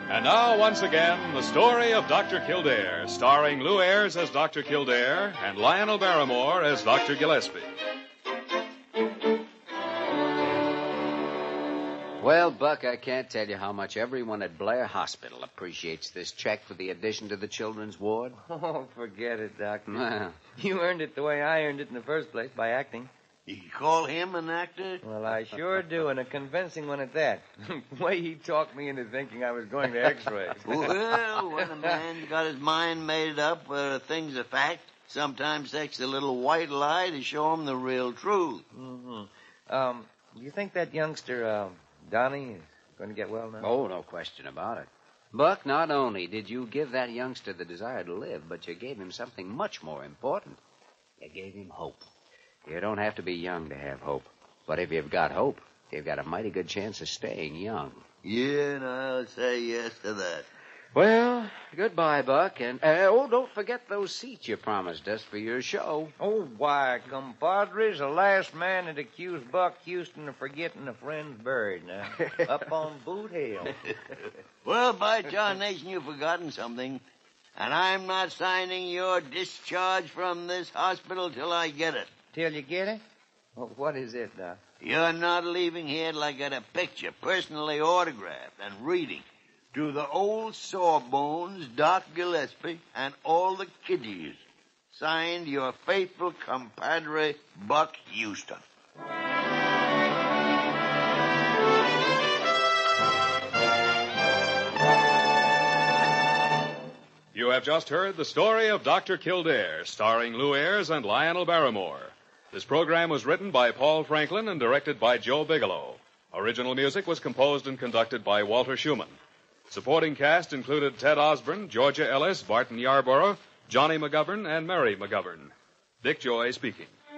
And now, once again, the story of Dr. Kildare, starring Lou Ayres as Dr. Kildare and Lionel Barrymore as Dr. Gillespie. Well, Buck, I can't tell you how much everyone at Blair Hospital appreciates this check for the addition to the children's ward. Oh, forget it, Doctor. Well, You earned it the way I earned it in the first place, by acting. You call him an actor? Well, I sure do, and a convincing one at that. The way he talked me into thinking I was going to X-rays. Well, when a man's got his mind made up where a thing's a fact, sometimes takes a little white lie to show him the real truth. Mm-hmm. Do you think that youngster, Donnie, is going to get well now? oh, no question about it. Buck, not only did you give that youngster the desire to live, but you gave him something much more important. You gave him hope. You don't have to be young to have hope. But if you've got hope, you've got a mighty good chance of staying young. Yeah, and I'll say yes to that. Well, goodbye, Buck. And, don't forget those seats you promised us for your show. Oh, why, compadres, the last man that accused Buck Houston of forgetting a friend's buried now. Up on Boot Hill. Well, by John Nation, you've forgotten something. And I'm not signing your discharge from this hospital till I get it. Till you get it? Well, what is it, Doc? You're not leaving here till I get a picture, personally autographed and reading. To the old sawbones, Doc Gillespie, and all the kiddies. Signed, your faithful compadre, Buck Houston. You have just heard the story of Dr. Kildare, starring Lou Ayres and Lionel Barrymore. This program was written by Paul Franklin and directed by Joe Bigelow. Original music was composed and conducted by Walter Schumann. Supporting cast included Ted Osborne, Georgia Ellis, Barton Yarborough, Johnny McGovern, and Mary McGovern. Dick Joy speaking.